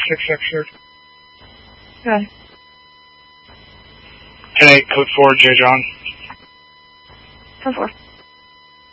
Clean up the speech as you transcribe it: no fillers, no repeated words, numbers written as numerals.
6X. Good. 10-8, code 4, J. John. Code 4.